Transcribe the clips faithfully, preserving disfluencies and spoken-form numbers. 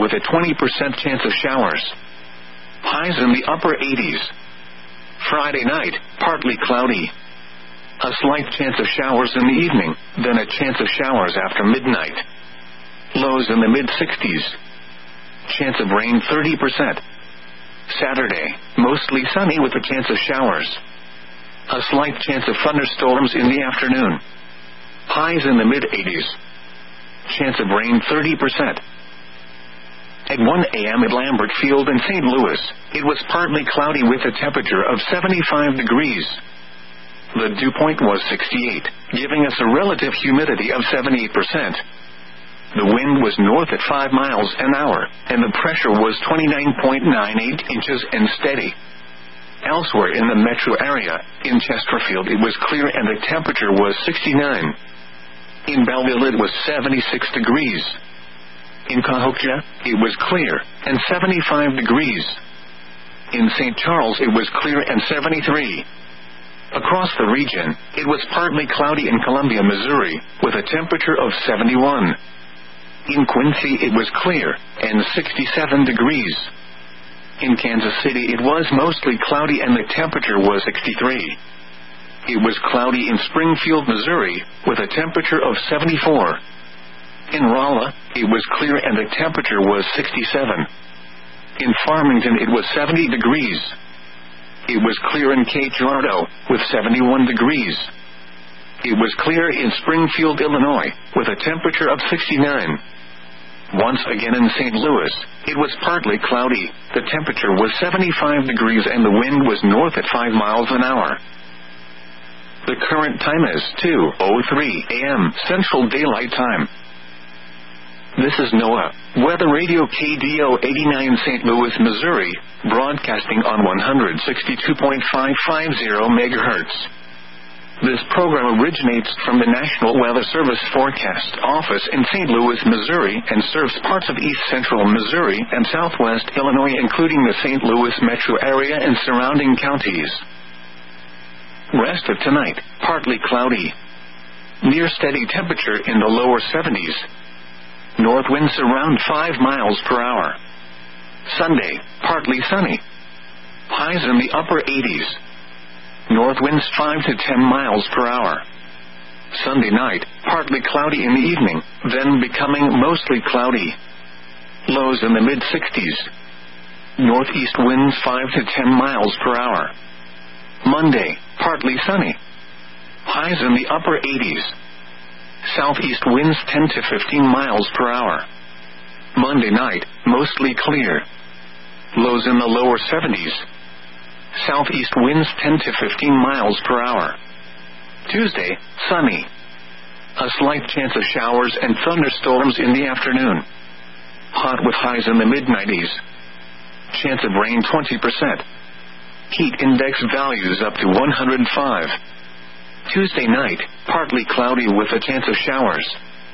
with a twenty percent chance of showers. Highs in the upper eighties. Friday night, partly cloudy. A slight chance of showers in the evening, then a chance of showers after midnight. Lows in the mid-sixties. Chance of rain thirty percent. Saturday, mostly sunny with a chance of showers. A slight chance of thunderstorms in the afternoon. Highs in the mid-eighties. Chance of rain thirty percent. At one a.m. at Lambert Field in Saint Louis, it was partly cloudy with a temperature of seventy-five degrees. The dew point was sixty-eight, giving us a relative humidity of seventy-eight percent. The wind was north at five miles an hour, and the pressure was twenty-nine point nine eight inches and steady. Elsewhere in the metro area, in Chesterfield it was clear and the temperature was sixty-nine. In Belleville it was seventy-six degrees. In Cahokia, it was clear, and seventy-five degrees. In Saint Charles it was clear and seventy-three. Across the region, it was partly cloudy in Columbia, Missouri, with a temperature of seventy-one. In Quincy it was clear, and sixty-seven degrees. In Kansas City it was mostly cloudy and the temperature was sixty-three. It was cloudy in Springfield, Missouri, with a temperature of seventy-four. In Rolla, it was clear and the temperature was sixty-seven. In Farmington it was seventy degrees. It was clear in Cape Girardeau, with seventy-one degrees. It was clear in Springfield, Illinois, with a temperature of sixty-nine. Once again in Saint Louis, it was partly cloudy, the temperature was seventy-five degrees and the wind was north at five miles an hour. The current time is two oh three a.m. Central Daylight Time. This is NOAA, Weather Radio K D O eighty-nine Saint Louis, Missouri, broadcasting on one sixty-two point five five zero megahertz. This program originates from the National Weather Service Forecast Office in Saint Louis, Missouri, and serves parts of east central Missouri and southwest Illinois, including the Saint Louis metro area and surrounding counties. Rest of tonight, partly cloudy. Near steady temperature in the lower seventies. North winds around five miles per hour. Sunday, partly sunny. Highs in the upper eighties. North winds five to ten miles per hour. Sunday night, partly cloudy in the evening, then becoming mostly cloudy. Lows in the mid-sixties. Northeast winds five to ten miles per hour. Monday, partly sunny. Highs in the upper eighties. Southeast winds ten to fifteen miles per hour. Monday night, mostly clear. Lows in the lower seventies. Southeast winds ten to fifteen miles per hour. Tuesday, sunny. A slight chance of showers and thunderstorms in the afternoon. Hot with highs in the mid-nineties. Chance of rain twenty percent. Heat index values up to one hundred five. Tuesday night, partly cloudy with a chance of showers.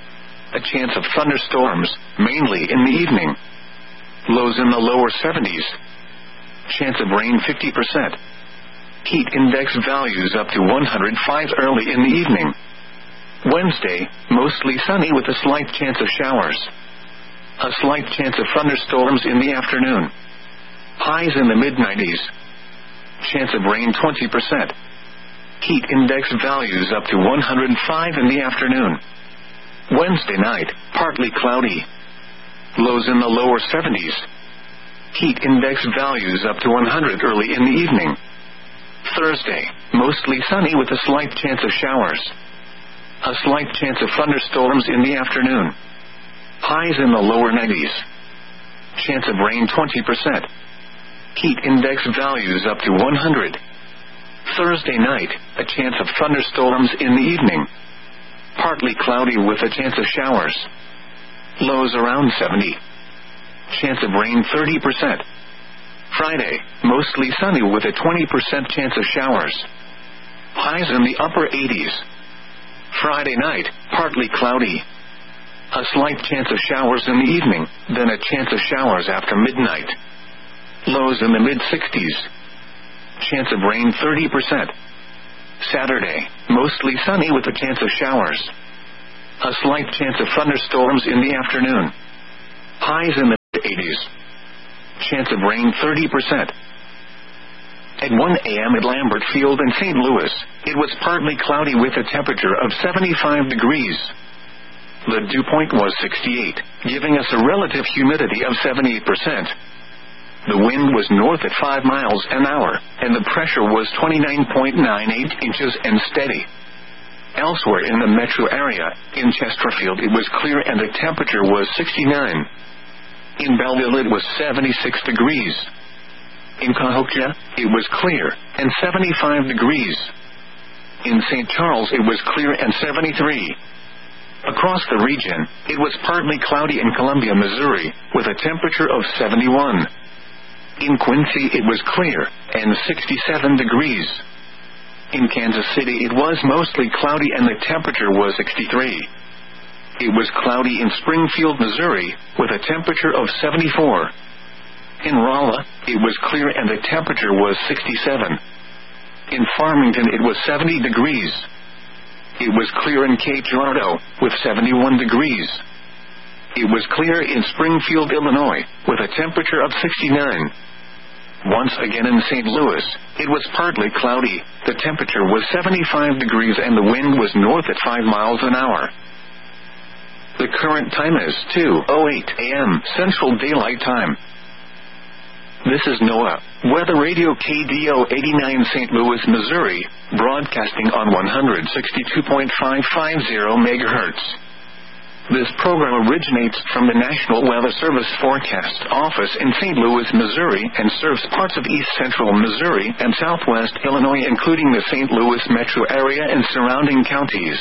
A chance of thunderstorms, mainly in the evening. Lows in the lower seventies. Chance of rain fifty percent. Heat index values up to one hundred five early in the evening. Wednesday, mostly sunny with a slight chance of showers. A slight chance of thunderstorms in the afternoon. Highs in the mid-nineties. Chance of rain twenty percent. Heat index values up to one hundred five in the afternoon. Wednesday night, partly cloudy. Lows in the lower seventies. Heat index values up to one hundred early in the evening. Thursday, mostly sunny with a slight chance of showers. A slight chance of thunderstorms in the afternoon. Highs in the lower nineties. Chance of rain twenty percent. Heat index values up to one hundred. Thursday night, a chance of thunderstorms in the evening. Partly cloudy with a chance of showers. Lows around seventy. Chance of rain thirty percent. Friday, mostly sunny with a twenty percent chance of showers. Highs in the upper eighties. Friday night, partly cloudy. A slight chance of showers in the evening, then a chance of showers after midnight. Lows in the mid-sixties. Chance of rain thirty percent. Saturday, mostly sunny with a chance of showers. A slight chance of thunderstorms in the afternoon. Highs in the eighties. Chance of rain thirty percent. At one a.m. at Lambert Field in Saint Louis, it was partly cloudy with a temperature of seventy-five degrees. The dew point was sixty-eight, giving us a relative humidity of seventy-eight percent. The wind was north at five miles an hour, and the pressure was twenty-nine point nine eight inches and steady. Elsewhere in the metro area, in Chesterfield it was clear and the temperature was sixty-nine. In Belleville it was seventy-six degrees. In Cahokia, it was clear, and seventy-five degrees. In Saint Charles it was clear and seventy-three. Across the region, it was partly cloudy in Columbia, Missouri, with a temperature of seventy-one. In Quincy it was clear, and sixty-seven degrees. In Kansas City it was mostly cloudy and the temperature was sixty-three. It was cloudy in Springfield, Missouri, with a temperature of seventy-four. In Rolla, it was clear and the temperature was sixty-seven. In Farmington it was seventy degrees. It was clear in Cape Girardeau, with seventy-one degrees. It was clear in Springfield, Illinois, with a temperature of sixty-nine. Once again in Saint Louis, it was partly cloudy, the temperature was seventy-five degrees and the wind was north at five miles an hour. The current time is two oh eight a.m. Central Daylight Time. This is NOAA, Weather Radio K D O eighty-nine Saint Louis, Missouri, broadcasting on one sixty-two point five five zero megahertz. This program originates from the National Weather Service Forecast Office in Saint Louis, Missouri, and serves parts of east central Missouri and southwest Illinois, including the Saint Louis metro area and surrounding counties.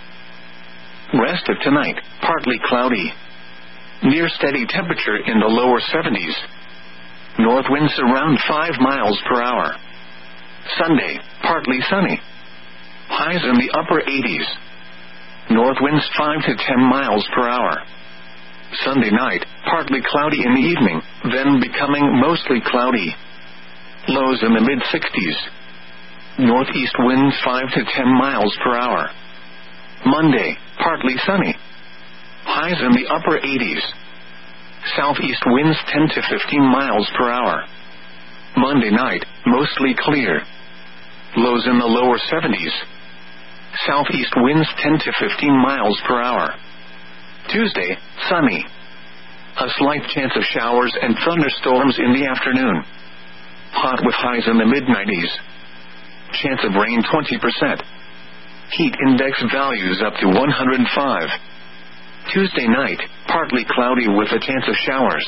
Rest of tonight, partly cloudy. Near steady temperature in the lower seventies. North winds around five miles per hour. Sunday, partly sunny. Highs in the upper eighties. North winds five to ten miles per hour. Sunday night, partly cloudy in the evening, then becoming mostly cloudy. Lows in the mid-sixties. Northeast winds five to ten miles per hour. Monday, partly sunny. Highs in the upper eighties. Southeast winds ten to fifteen miles per hour. Monday night, mostly clear. Lows in the lower seventies. Southeast winds ten to fifteen miles per hour. Tuesday, sunny. A slight chance of showers and thunderstorms in the afternoon. Hot with highs in the mid-nineties. Chance of rain twenty percent. Heat index values up to one hundred five. Tuesday night, partly cloudy with a chance of showers.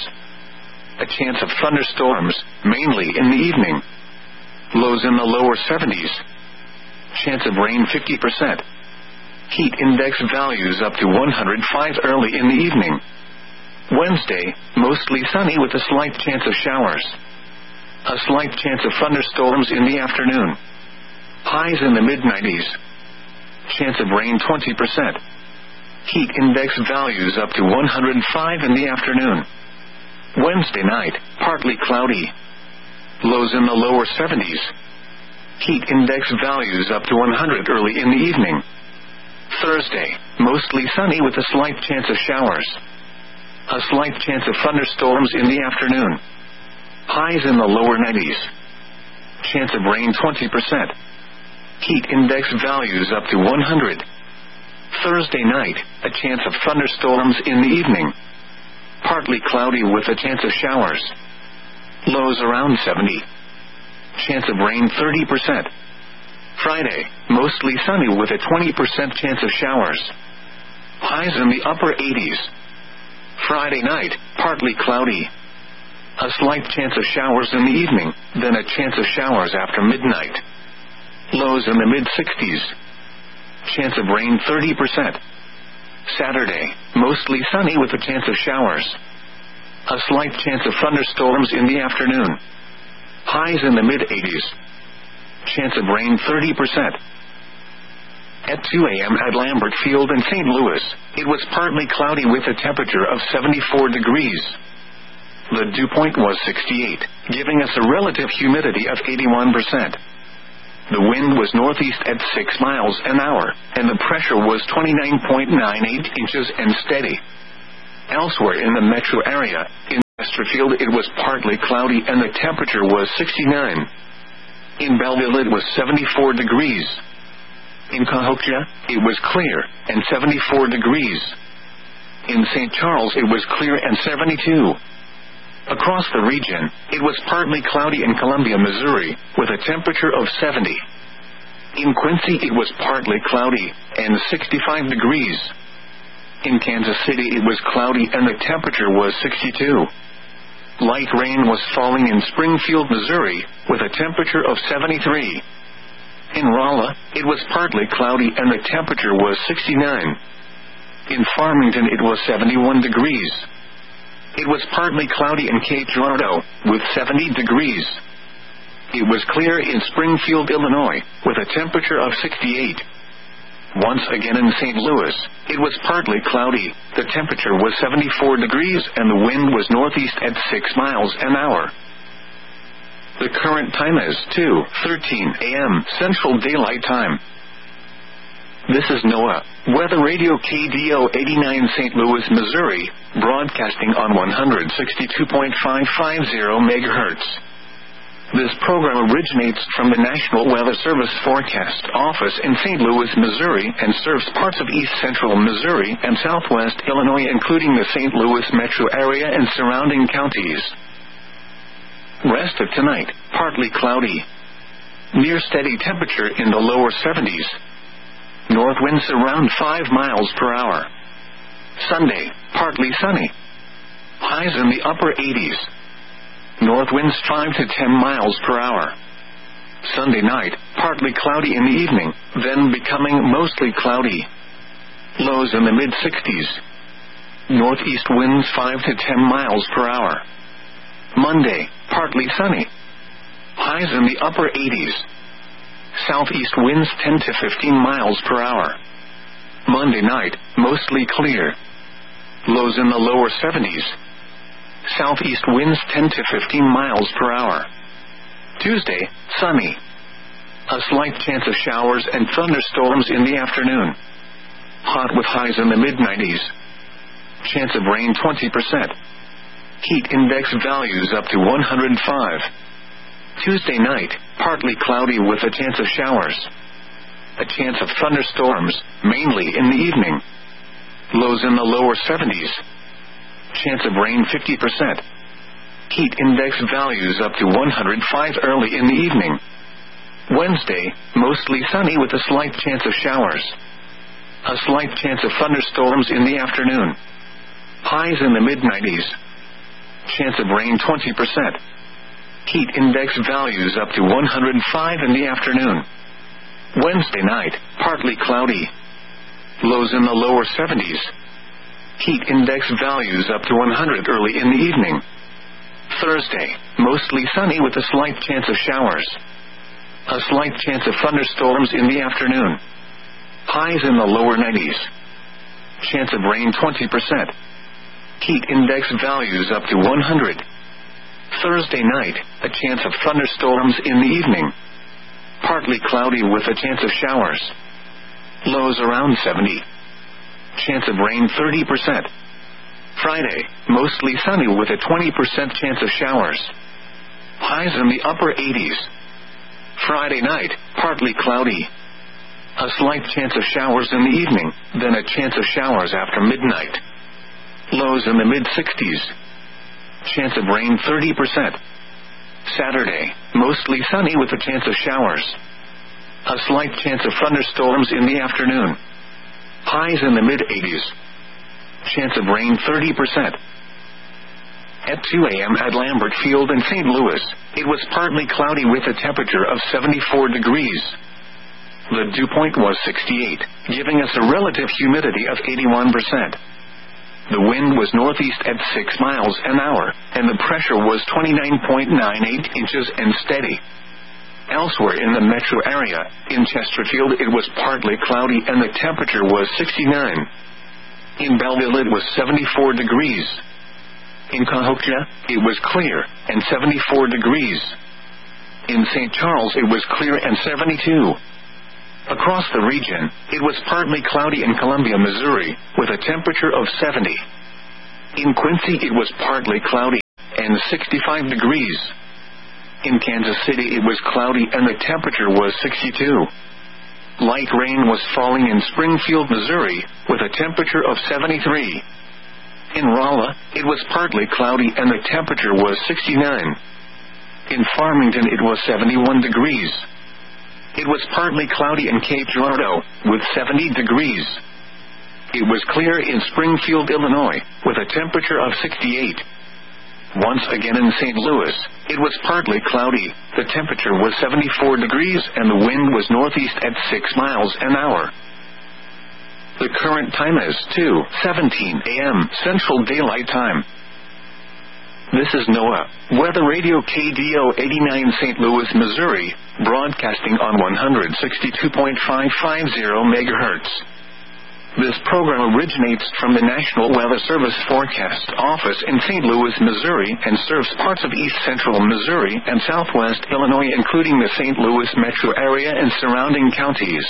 A chance of thunderstorms, mainly in the evening. Lows in the lower seventies. Chance of rain fifty percent. Heat index values up to one hundred five early in the evening. Wednesday, mostly sunny with a slight chance of showers. A slight chance of thunderstorms in the afternoon. Highs in the mid-nineties. Chance of rain twenty percent. Heat index values up to one hundred five in the afternoon. Wednesday night, partly cloudy. Lows in the lower seventies. Heat index values up to one hundred early in the evening. Thursday, mostly sunny with a slight chance of showers. A slight chance of thunderstorms in the afternoon. Highs in the lower nineties. Chance of rain twenty percent. Heat index values up to one hundred. Thursday night, a chance of thunderstorms in the evening. Partly cloudy with a chance of showers. Lows around seventy. Chance of rain thirty percent. Friday, mostly sunny with a twenty percent chance of showers. Highs in the upper eighties. Friday night, partly cloudy. A slight chance of showers in the evening, then a chance of showers after midnight. Lows in the mid-sixties. Chance of rain thirty percent. Saturday, mostly sunny with a chance of showers. A slight chance of thunderstorms in the afternoon. Highs in the mid-eighties. Chance of rain thirty percent. At two a.m. at Lambert Field in Saint Louis, it was partly cloudy with a temperature of seventy-four degrees. The dew point was sixty-eight, giving us a relative humidity of eighty-one percent. The wind was northeast at six miles an hour, and the pressure was twenty-nine point nine eight inches and steady. Elsewhere in the metro area, in Chesterfield, it was partly cloudy and the temperature was sixty-nine. In Belleville, it was seventy-four degrees. In Cahokia, it was clear and seventy-four degrees. In Saint Charles, it was clear and seventy-two. Across the region, it was partly cloudy in Columbia, Missouri, with a temperature of seventy. In Quincy, it was partly cloudy and sixty-five degrees. In Kansas City, it was cloudy and the temperature was sixty-two. Light rain was falling in Springfield, Missouri, with a temperature of seventy-three. In Rolla, it was partly cloudy and the temperature was sixty-nine. In Farmington, it was seventy-one degrees. It was partly cloudy in Cape Girardeau, with seventy degrees. It was clear in Springfield, Illinois, with a temperature of sixty-eight. Once again in Saint Louis, it was partly cloudy, the temperature was seventy-four degrees and the wind was northeast at six miles an hour. The current time is two thirteen a m Central Daylight Time. This is NOAA Weather Radio K D O eighty-nine Saint Louis, Missouri, broadcasting on one sixty-two point five five zero megahertz. This program originates from the National Weather Service Forecast Office in Saint Louis, Missouri, and serves parts of east central Missouri and southwest Illinois, including the Saint Louis metro area and surrounding counties. Rest of tonight, partly cloudy. Near steady temperature in the lower seventies. North winds around five miles per hour. Sunday, partly sunny. Highs in the upper eighties. North winds five to ten miles per hour. Sunday night, partly cloudy in the evening, then becoming mostly cloudy. Lows in the mid-sixties. Northeast winds five to ten miles per hour. Monday, partly sunny. Highs in the upper eighties. Southeast winds ten to fifteen miles per hour. Monday night, mostly clear. Lows in the lower seventies. Southeast winds ten to fifteen miles per hour. Tuesday, sunny. A slight chance of showers and thunderstorms in the afternoon. Hot with highs in the mid-nineties. Chance of rain twenty percent. Heat index values up to one hundred five. Tuesday night, partly cloudy with a chance of showers. A chance of thunderstorms, mainly in the evening. Lows in the lower seventies. Chance of rain fifty percent. Heat index values up to one hundred five early in the evening. Wednesday, mostly sunny with a slight chance of showers. A slight chance of thunderstorms in the afternoon. Highs in the mid-nineties. Chance of rain twenty percent. Heat index values up to one hundred five in the afternoon. Wednesday night, partly cloudy. Lows in the lower seventies. Heat index values up to one hundred early in the evening. Thursday, mostly sunny with a slight chance of showers. A slight chance of thunderstorms in the afternoon. Highs in the lower nineties. Chance of rain twenty percent. Heat index values up to one hundred. Thursday night, a chance of thunderstorms in the evening. Partly cloudy with a chance of showers. Lows around seventy. Chance of rain thirty percent. Friday, mostly sunny with a twenty percent chance of showers. Highs in the upper eighties. Friday night, partly cloudy. A slight chance of showers in the evening, then a chance of showers after midnight. Lows in the mid-sixties. Chance of rain thirty percent. Saturday, mostly sunny with a chance of showers. A slight chance of thunderstorms in the afternoon. Highs in the mid-eighties. Chance of rain thirty percent. At two a m at Lambert Field in Saint Louis, it was partly cloudy with a temperature of seventy-four degrees. The dew point was sixty-eight, giving us a relative humidity of eighty-one percent. The wind was northeast at six miles an hour, and the pressure was twenty-nine point nine eight inches and steady. Elsewhere in the metro area, in Chesterfield, it was partly cloudy and the temperature was sixty-nine. In Belleville, it was seventy-four degrees. In Cahokia, it was clear and seventy-four degrees. In Saint Charles, it was clear and seventy-two. Across the region, it was partly cloudy in Columbia, Missouri, with a temperature of seventy. In Quincy, it was partly cloudy. and sixty-five degrees. In Kansas City it was cloudy and the temperature was sixty-two. Light rain was falling in Springfield, Missouri, with a temperature of seventy-three. In Rolla, it was partly cloudy and the temperature was sixty-nine. In Farmington it was seventy-one degrees. It was partly cloudy in Cape Girardeau, with seventy degrees. It was clear in Springfield, Illinois, with a temperature of sixty-eight. Once again in Saint Louis, it was partly cloudy, the temperature was seventy-four degrees and the wind was northeast at six miles an hour. The current time is two seventeen a m Central Daylight Time. This is NOAA Weather Radio K D O eighty-nine Saint Louis, Missouri, broadcasting on one sixty-two point five five zero megahertz. This program originates from the National Weather Service Forecast Office in Saint Louis, Missouri, and serves parts of east central Missouri and southwest Illinois, including the Saint Louis metro area and surrounding counties.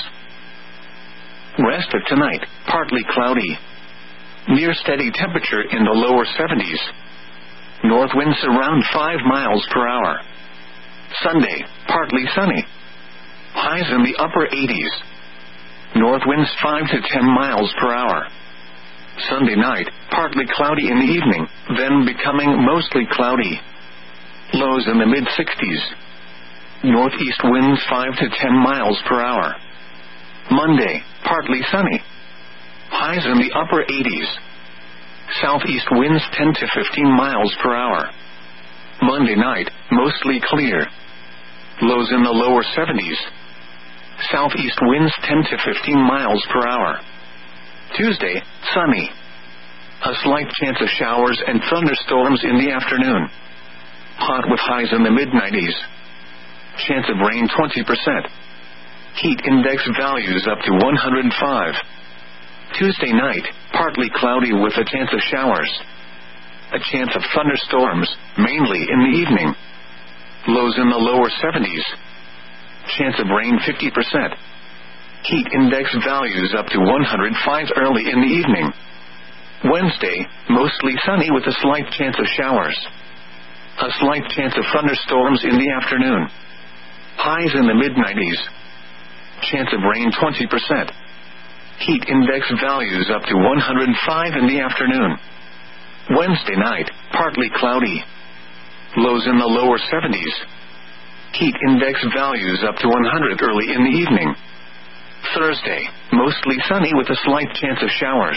Rest of tonight, partly cloudy. Near steady temperature in the lower seventies. North winds around five miles per hour. Sunday, partly sunny. Highs in the upper eighties. North winds five to ten miles per hour. Sunday night, partly cloudy in the evening, then becoming mostly cloudy. Lows in the mid-sixties. Northeast winds five to ten miles per hour. Monday, partly sunny. Highs in the upper eighties. Southeast winds ten to fifteen miles per hour. Monday night, mostly clear. Lows in the lower seventies. Southeast winds ten to fifteen miles per hour. Tuesday, sunny. A slight chance of showers and thunderstorms in the afternoon. Hot with highs in the mid-nineties. Chance of rain twenty percent. Heat index values up to one hundred five. Tuesday night, partly cloudy with a chance of showers. A chance of thunderstorms, mainly in the evening. Lows in the lower seventies. Chance of rain fifty percent. Heat index values up to one hundred five early in the evening. Wednesday, mostly sunny with a slight chance of showers. A slight chance of thunderstorms in the afternoon. Highs in the mid-nineties. Chance of rain twenty percent. Heat index values up to one hundred five in the afternoon. Wednesday night, partly cloudy. Lows in the lower seventies. Heat index values up to one hundred early in the evening. Thursday, mostly sunny with a slight chance of showers.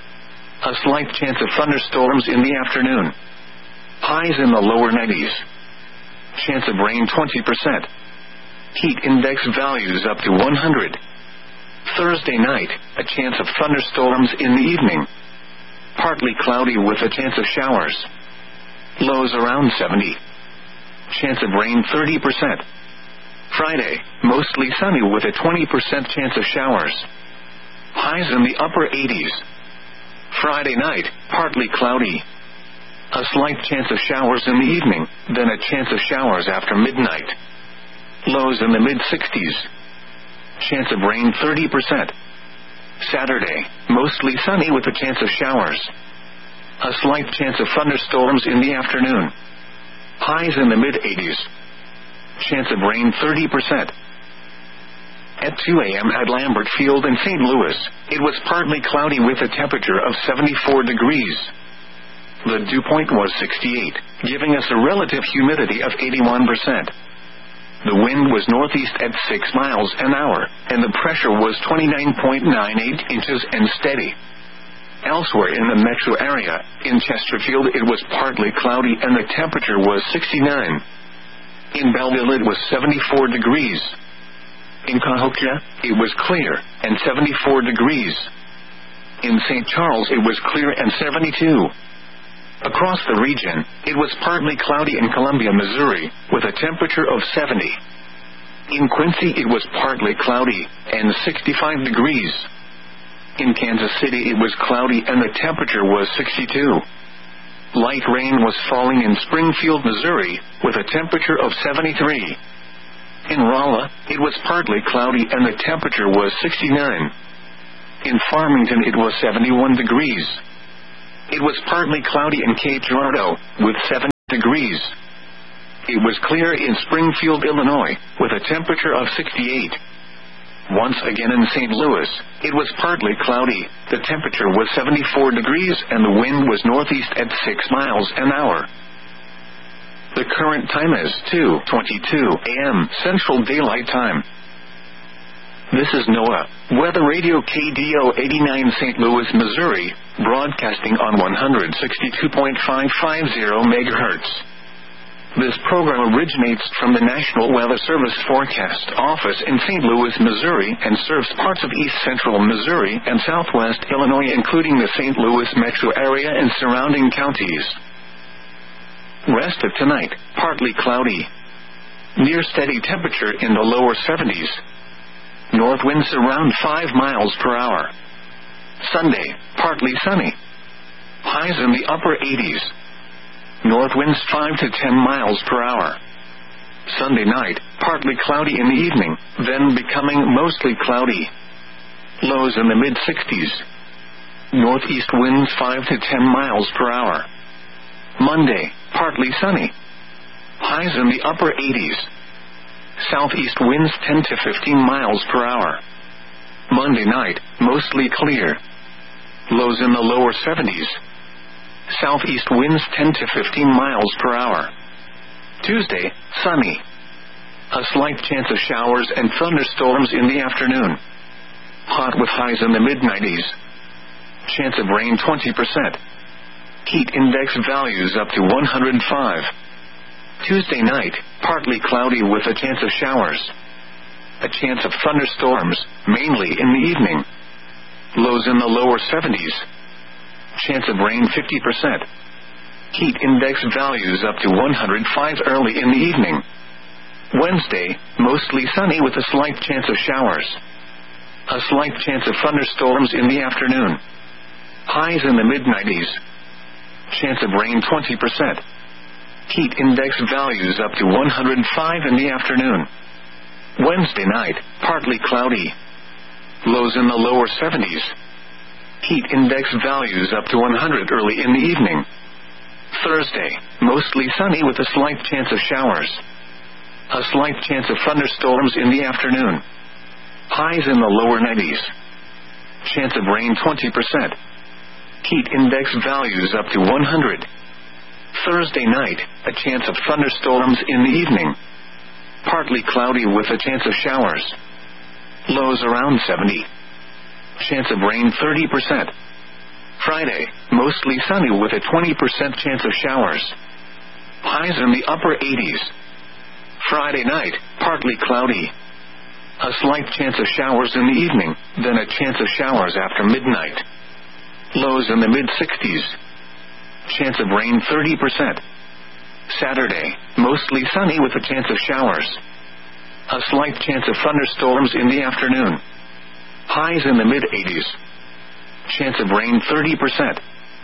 A slight chance of thunderstorms in the afternoon. Highs in the lower nineties. Chance of rain twenty percent. Heat index values up to one hundred. Thursday night, a chance of thunderstorms in the evening. Partly cloudy with a chance of showers. Lows around seventy. Chance of rain thirty percent. Friday, mostly sunny with a twenty percent chance of showers. Highs in the upper eighties. Friday night, partly cloudy. A slight chance of showers in the evening, then a chance of showers after midnight. Lows in the mid-sixties. Chance of rain thirty percent. Saturday, mostly sunny with a chance of showers. A slight chance of thunderstorms in the afternoon. Highs in the mid-eighties. Chance of rain thirty percent. At two a m at Lambert Field in Saint Louis, it was partly cloudy with a temperature of seventy-four degrees. The dew point was sixty-eight, giving us a relative humidity of eighty-one percent. The wind was northeast at six miles an hour, and the pressure was twenty-nine point nine eight inches and steady. Elsewhere in the metro area, in Chesterfield it was partly cloudy and the temperature was sixty-nine. In Belleville it was seventy-four degrees. In Cahokia, it was clear, and seventy-four degrees. In Saint Charles it was clear and seventy-two. Across the region, it was partly cloudy in Columbia, Missouri, with a temperature of seventy. In Quincy it was partly cloudy, and sixty-five degrees. In Kansas City it was cloudy and the temperature was sixty-two. Light rain was falling in Springfield, Missouri, with a temperature of seventy-three. In Rolla, it was partly cloudy and the temperature was sixty-nine. In Farmington it was seventy-one degrees. It was partly cloudy in Cape Girardeau, with seventy degrees. It was clear in Springfield, Illinois, with a temperature of sixty-eight. Once again in Saint Louis, it was partly cloudy, the temperature was seventy-four degrees and the wind was northeast at six miles an hour. The current time is two twenty-two a m Central Daylight Time. This is NOAA Weather Radio K D O eighty-nine Saint Louis, Missouri, broadcasting on one sixty-two point five five zero megahertz. This program originates from the National Weather Service Forecast Office in Saint Louis, Missouri, and serves parts of east central Missouri and southwest Illinois, including the Saint Louis metro area and surrounding counties. Rest of tonight, partly cloudy. Near steady temperature in the lower seventies. North winds around five miles per hour. Sunday, partly sunny. Highs in the upper eighties. North winds five to ten miles per hour. Sunday night, partly cloudy in the evening, then becoming mostly cloudy. Lows in the mid-sixties. Northeast winds five to ten miles per hour. Monday, partly sunny. Highs in the upper eighties. Southeast winds ten to fifteen miles per hour. Monday night, mostly clear. Lows in the lower seventies. Southeast winds ten to fifteen miles per hour. Tuesday, sunny. A slight chance of showers and thunderstorms in the afternoon. Hot with highs in the mid-nineties. Chance of rain twenty percent. Heat index values up to one hundred five. Tuesday night, partly cloudy with a chance of showers. A chance of thunderstorms, mainly in the evening. Lows in the lower seventies. Chance of rain fifty percent. Heat index values up to one hundred five early in the evening. Wednesday, mostly sunny with a slight chance of showers. A slight chance of thunderstorms in the afternoon. Highs in the mid-nineties. Chance of rain twenty percent. Heat index values up to one hundred five in the afternoon. Wednesday night, partly cloudy. Lows in the lower seventies. Heat index values up to one hundred early in the evening. Thursday, mostly sunny with a slight chance of showers. A slight chance of thunderstorms in the afternoon. Highs in the lower nineties. Chance of rain twenty percent. Heat index values up to one hundred. Thursday night, a chance of thunderstorms in the evening. Partly cloudy with a chance of showers. Lows around seventy. Chance of rain thirty percent. Friday, mostly sunny with a twenty percent chance of showers. Highs in the upper eighties. Friday night, partly cloudy. A slight chance of showers in the evening, then a chance of showers after midnight. Lows in the mid-sixties. Chance of rain thirty percent. Saturday, mostly sunny with a chance of showers. A slight chance of thunderstorms in the afternoon. Highs in the mid-eighties. Chance of rain thirty percent.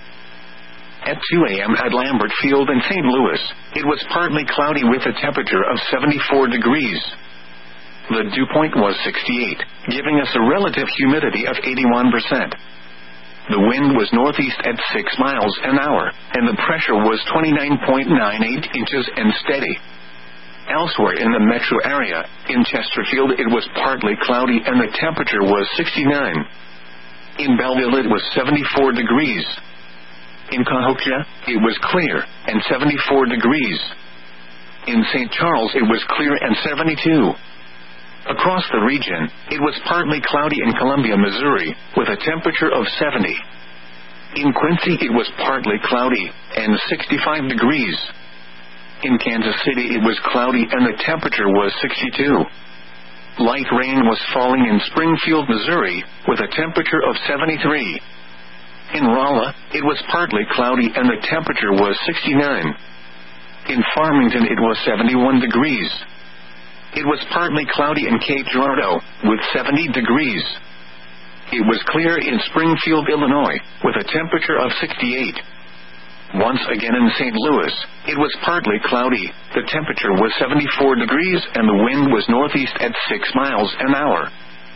At two a m at Lambert Field in Saint Louis, it was partly cloudy with a temperature of seventy-four degrees. The dew point was sixty-eight, giving us a relative humidity of eighty-one percent. The wind was northeast at six miles an hour, and the pressure was twenty-nine point nine eight inches and steady. Elsewhere in the metro area, in Chesterfield it was partly cloudy and the temperature was sixty-nine. In Belleville it was seventy-four degrees. In Cahokia, it was clear, and seventy-four degrees. In Saint Charles it was clear and seventy-two. Across the region, it was partly cloudy in Columbia, Missouri, with a temperature of seventy. In Quincy it was partly cloudy, and sixty-five degrees. In Kansas City it was cloudy and the temperature was sixty-two. Light rain was falling in Springfield, Missouri, with a temperature of seventy-three. In Rolla, it was partly cloudy and the temperature was sixty-nine. In Farmington it was seventy-one degrees. It was partly cloudy in Cape Girardeau, with seventy degrees. It was clear in Springfield, Illinois, with a temperature of sixty-eight. Once again in Saint Louis, it was partly cloudy, the temperature was seventy-four degrees and the wind was northeast at six miles an hour.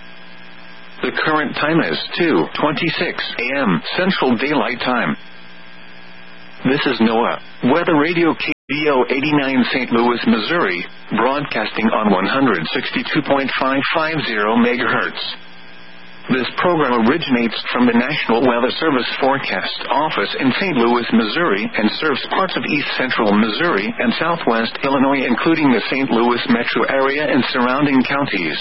The current time is two twenty-six a m Central Daylight Time. This is NOAA Weather Radio K D O eighty-nine Saint Louis, Missouri, broadcasting on one sixty-two point five five zero megahertz. This program originates from the National Weather Service Forecast Office in Saint Louis, Missouri, and serves parts of east central Missouri and southwest Illinois, including the Saint Louis metro area and surrounding counties.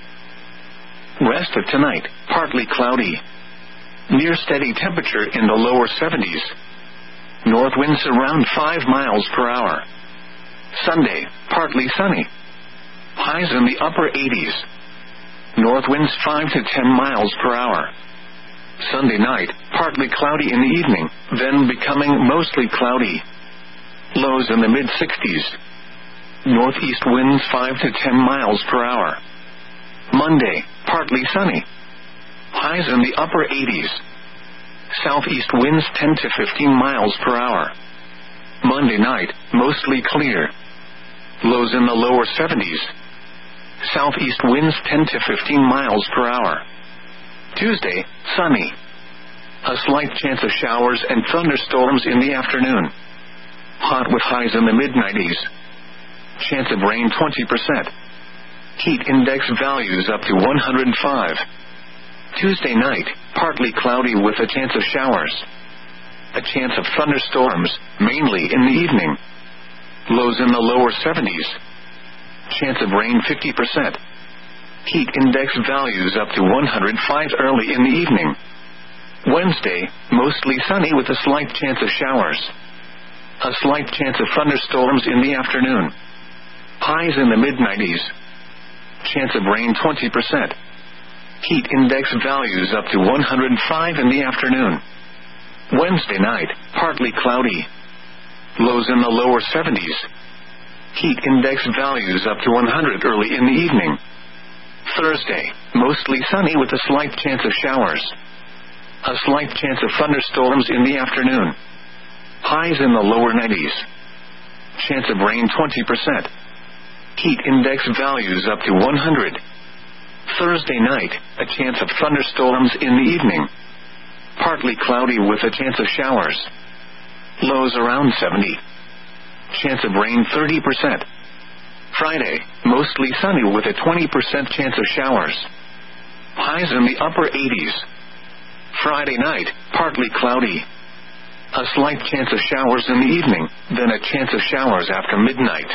Rest of tonight, partly cloudy. Near steady temperature in the lower seventies. North winds around five miles per hour. Sunday, partly sunny. Highs in the upper eighties. North winds five to ten miles per hour. Sunday night, partly cloudy in the evening, then becoming mostly cloudy. Lows in the mid sixties. Northeast winds five to ten miles per hour. Monday, partly sunny. Highs in the upper eighties. Southeast winds ten to fifteen miles per hour. Monday night, mostly clear. Lows in the lower seventies. Southeast winds ten to fifteen miles per hour. Tuesday, sunny. A slight chance of showers and thunderstorms in the afternoon. Hot with highs in the mid nineties. Chance of rain twenty percent. Heat index values up to one hundred five. Tuesday night, partly cloudy with a chance of showers. A chance of thunderstorms, mainly in the evening. Lows in the lower seventies. Chance of rain fifty percent. Heat index values up to one hundred five early in the evening. Wednesday, mostly sunny with a slight chance of showers. A slight chance of thunderstorms in the afternoon. Highs in the mid nineties. Chance of rain twenty percent. Heat index values up to one hundred five in the afternoon. Wednesday night, partly cloudy. Lows in the lower seventies. Heat index values up to one hundred early in the evening. Thursday, mostly sunny with a slight chance of showers. A slight chance of thunderstorms in the afternoon. Highs in the lower nineties. Chance of rain twenty percent. Heat index values up to one hundred. Thursday night, a chance of thunderstorms in the evening. Partly cloudy with a chance of showers. Lows around seventy. Chance of rain thirty percent. Friday, mostly sunny with a twenty percent chance of showers. Highs in the upper eighties. Friday night, partly cloudy. A slight chance of showers in the evening, then a chance of showers after midnight.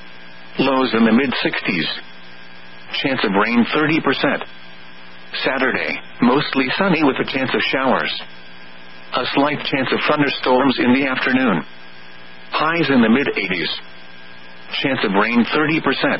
Lows in the mid sixties. Chance of rain thirty percent. Saturday, mostly sunny with a chance of showers. A slight chance of thunderstorms in the afternoon. Highs in the mid eighties. Chance of rain thirty percent.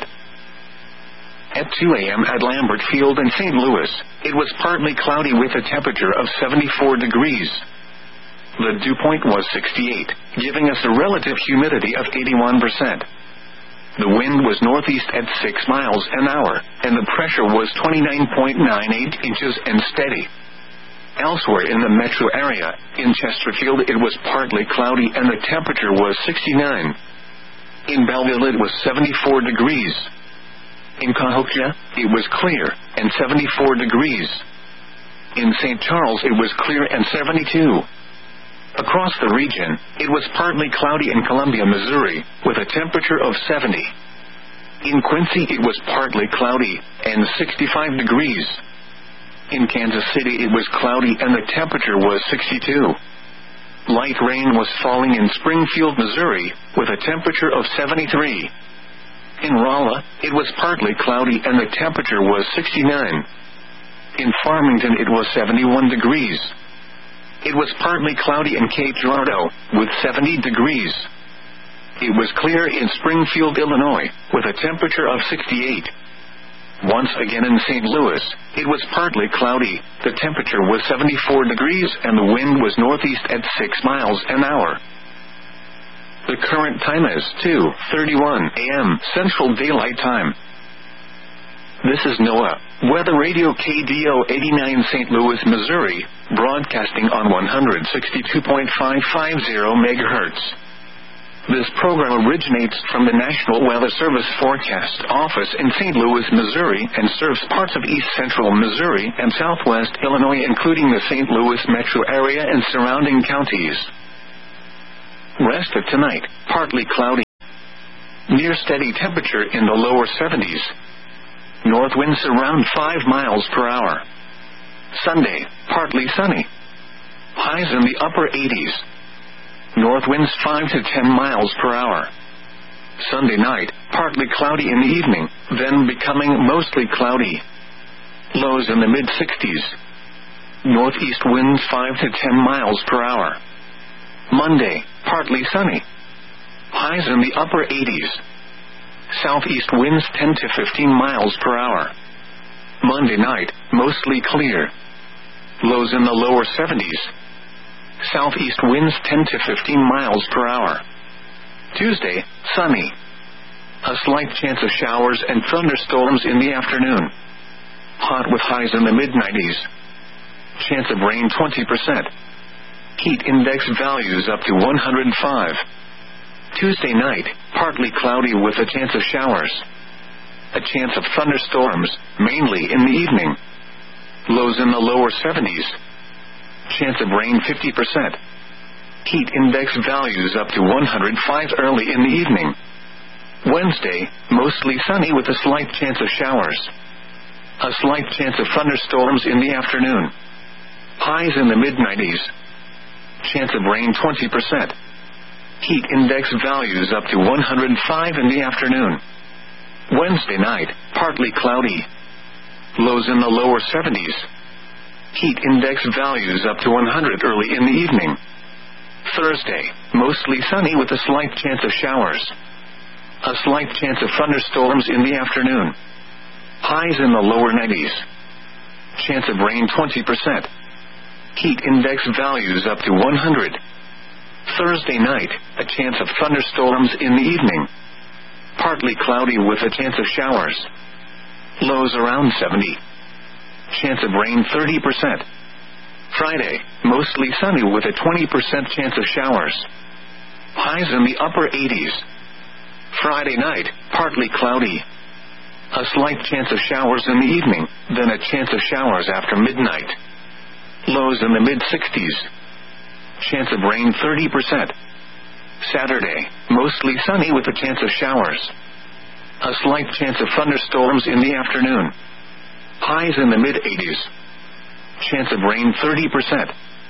At two a.m. at Lambert Field in Saint Louis, it was partly cloudy with a temperature of seventy-four degrees. The dew point was sixty-eight, giving us a relative humidity of eighty-one percent. The wind was northeast at six miles an hour, and the pressure was twenty-nine point nine eight inches and steady. Elsewhere in the metro area, in Chesterfield it was partly cloudy and the temperature was sixty-nine. In Belleville it was seventy-four degrees. In Cahokia, it was clear, and seventy-four degrees. In Saint Charles it was clear and seventy-two. Across the region, it was partly cloudy in Columbia, Missouri, with a temperature of seventy. In Quincy it was partly cloudy, and sixty-five degrees. In Kansas City it was cloudy and the temperature was sixty-two. Light rain was falling in Springfield, Missouri, with a temperature of seventy-three. In Rolla, it was partly cloudy and the temperature was sixty-nine. In Farmington it was seventy-one degrees. It was partly cloudy in Cape Girardeau, with seventy degrees. It was clear in Springfield, Illinois, with a temperature of sixty-eight. Once again in Saint Louis, it was partly cloudy, the temperature was seventy-four degrees and the wind was northeast at six miles an hour. The current time is two thirty-one a.m. Central Daylight Time. This is NOAA, Weather Radio K D O eighty-nine Saint Louis, Missouri, broadcasting on one sixty-two point five five zero megahertz. This program originates from the National Weather Service Forecast Office in Saint Louis, Missouri, and serves parts of east central Missouri and southwest Illinois, including the Saint Louis metro area and surrounding counties. Rest of tonight, partly cloudy. near steady temperature in the lower seventies. North winds around five miles per hour. Sunday, partly sunny. Highs in the upper eighties. North winds five to ten miles per hour. Sunday night, partly cloudy in the evening, then becoming mostly cloudy. Lows in the mid-sixties. Northeast winds five to ten miles per hour. Monday, partly sunny. Highs in the upper eighties. Southeast winds ten to fifteen miles per hour. Monday night, mostly clear. Lows in the lower seventies. Southeast winds ten to fifteen miles per hour. Tuesday, sunny. A slight chance of showers and thunderstorms in the afternoon. Hot with highs in the mid-nineties. Chance of rain twenty percent. Heat index values up to one hundred five. Tuesday night, partly cloudy with a chance of showers. A chance of thunderstorms, mainly in the evening. Lows in the lower seventies. Chance of rain fifty percent. Heat index values up to one hundred five early in the evening. Wednesday, mostly sunny with a slight chance of showers. A slight chance of thunderstorms in the afternoon. Highs in the mid-nineties. Chance of rain twenty percent. Heat index values up to one hundred five in the afternoon. Wednesday night, partly cloudy. Lows in the lower seventies. Heat index values up to one hundred early in the evening. Thursday, mostly sunny with a slight chance of showers. A slight chance of thunderstorms in the afternoon. Highs in the lower nineties. Chance of rain twenty percent. Heat index values up to one hundred. Thursday night, a chance of thunderstorms in the evening. Partly cloudy with a chance of showers. Lows around seventy. Chance of rain thirty percent. Friday, mostly sunny with a twenty percent chance of showers. Highs in the upper eighties. Friday night, partly cloudy. A slight chance of showers in the evening, then a chance of showers after midnight. Lows in the mid-sixties. Chance of rain thirty percent. Saturday, mostly sunny with a chance of showers. A slight chance of thunderstorms in the afternoon. Highs in the mid-eighties. Chance of rain thirty percent.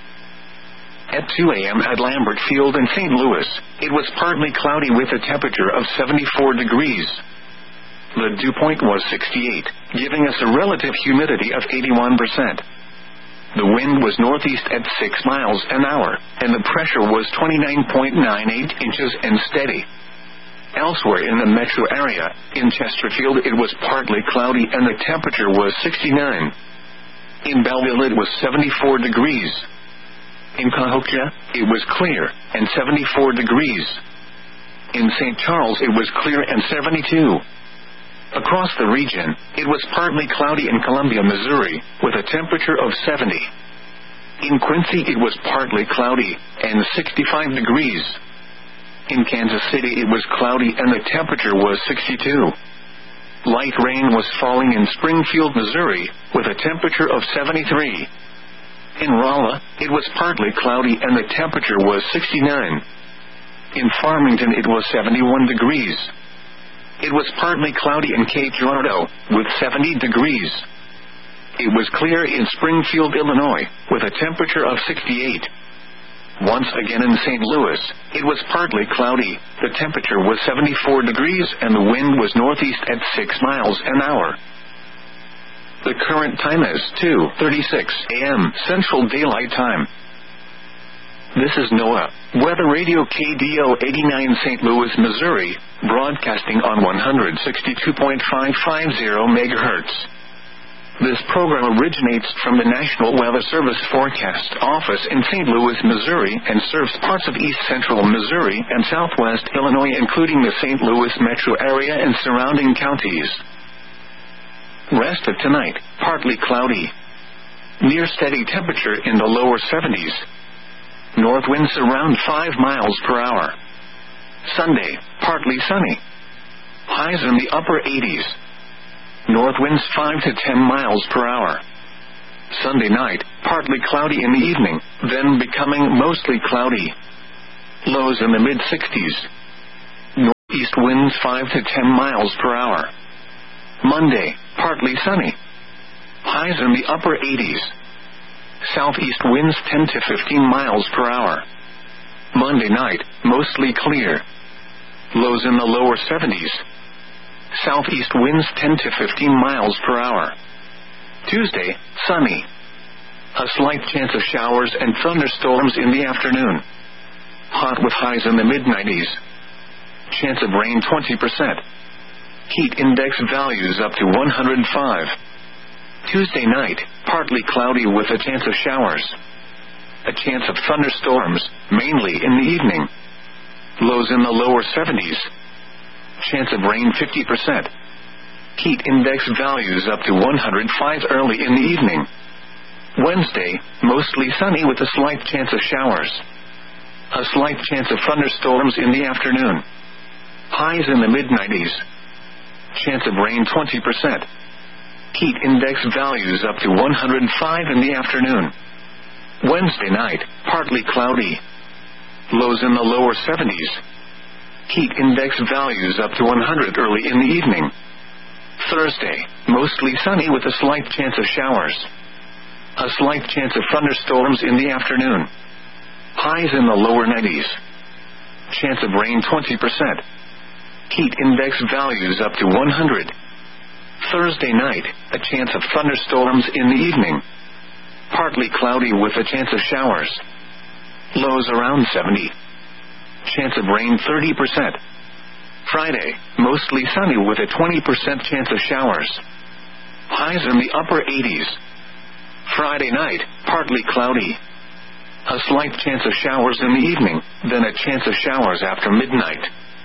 At two a.m. at Lambert Field in Saint Louis, it was partly cloudy with a temperature of seventy-four degrees. The dew point was sixty-eight, giving us a relative humidity of eighty-one percent. The wind was northeast at six miles an hour, and the pressure was twenty-nine point nine eight inches and steady. Elsewhere in the metro area, in Chesterfield it was partly cloudy and the temperature was sixty-nine. In Belleville it was seventy-four degrees. In Cahokia, it was clear, and seventy-four degrees. In Saint Charles it was clear and seventy-two. Across the region, it was partly cloudy in Columbia, Missouri, with a temperature of seventy. In Quincy it was partly cloudy, and sixty-five degrees. In Kansas City it was cloudy and the temperature was sixty-two. Light rain was falling in Springfield, Missouri, with a temperature of seventy-three. In Rolla, it was partly cloudy and the temperature was sixty-nine. In Farmington it was seventy-one degrees. It was partly cloudy in Cape Girardeau, with seventy degrees. It was clear in Springfield, Illinois, with a temperature of sixty-eight. Once again in Saint Louis, it was partly cloudy, the temperature was seventy-four degrees and the wind was northeast at six miles an hour. The current time is two thirty-six a.m. Central Daylight Time. This is NOAA, Weather Radio K D O eighty-nine Saint Louis, Missouri, broadcasting on one sixty-two point five five zero megahertz. This program originates from the National Weather Service Forecast Office in Saint Louis, Missouri, and serves parts of east central Missouri and southwest Illinois, including the Saint Louis metro area and surrounding counties. Rest of tonight, partly cloudy. Near steady temperature in the lower seventies. North winds around five miles per hour. Sunday, partly sunny. Highs in the upper eighties. North winds five to ten miles per hour. Sunday night, partly cloudy in the evening, then becoming mostly cloudy. Lows in the mid-sixties. Northeast winds five to ten miles per hour. Monday, partly sunny. Highs in the upper eighties. Southeast winds ten to fifteen miles per hour. Monday night, mostly clear. Lows in the lower seventies. Southeast winds ten to fifteen miles per hour. Tuesday, sunny. A slight chance of showers and thunderstorms in the afternoon. Hot with highs in the mid nineties. Chance of rain twenty percent. Heat index values up to one hundred five. Tuesday night, partly cloudy with a chance of showers. A chance of thunderstorms, mainly in the evening. Lows in the lower seventies. Chance of rain fifty percent. Heat index values up to one hundred five early in the evening. Wednesday, mostly sunny with a slight chance of showers. A slight chance of thunderstorms in the afternoon. Highs in the mid nineties. Chance of rain twenty percent. Heat index values up to one hundred five in the afternoon. Wednesday night, partly cloudy. Lows in the lower seventies. Heat index values up to one hundred early in the evening. Thursday, mostly sunny with a slight chance of showers. A slight chance of thunderstorms in the afternoon. Highs in the lower nineties. Chance of rain twenty percent. Heat index values up to one hundred. Thursday night, a chance of thunderstorms in the evening. Partly cloudy with a chance of showers. Lows around seventy. Chance of rain thirty percent. Friday, mostly sunny with a twenty percent chance of showers. Highs in the upper eighties. Friday night, partly cloudy. A slight chance of showers in the evening, then a chance of showers after midnight.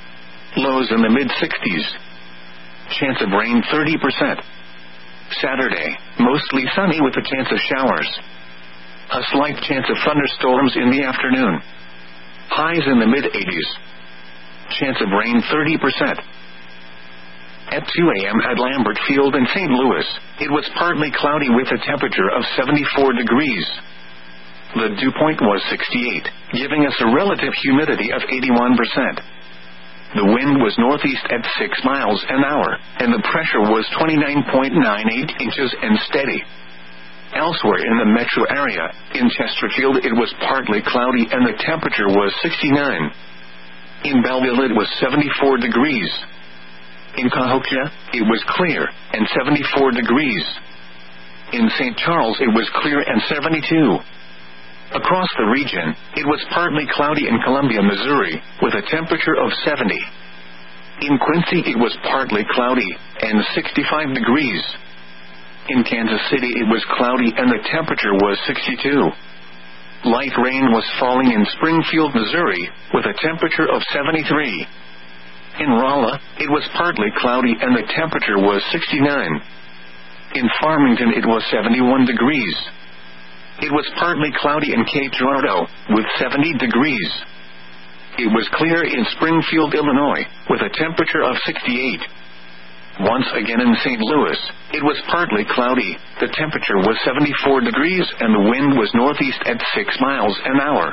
Lows in the mid sixties. Chance of rain thirty percent. Saturday, mostly sunny with a chance of showers. A slight chance of thunderstorms in the afternoon. Highs in the mid eighties. Chance of rain thirty percent. At two a.m. at Lambert Field in Saint Louis, it was partly cloudy with a temperature of seventy-four degrees. The dew point was sixty-eight, giving us a relative humidity of eighty-one percent. The wind was northeast at six miles an hour, and the pressure was twenty-nine point nine eight inches and steady. Elsewhere in the metro area, in Chesterfield it was partly cloudy and the temperature was sixty-nine. In Belleville it was seventy-four degrees. In Cahokia, it was clear, and seventy-four degrees. In Saint Charles it was clear and seventy-two. Across the region, it was partly cloudy in Columbia, Missouri, with a temperature of seventy. In Quincy it was partly cloudy, and sixty-five degrees. In Kansas City it was cloudy and the temperature was sixty-two. Light rain was falling in Springfield, Missouri, with a temperature of seventy-three. In Rolla, it was partly cloudy and the temperature was sixty-nine. In Farmington it was seventy-one degrees. It was partly cloudy in Cape Girardeau, with seventy degrees. It was clear in Springfield, Illinois, with a temperature of sixty-eight. Once again in Saint Louis, it was partly cloudy, the temperature was seventy-four degrees and the wind was northeast at six miles an hour.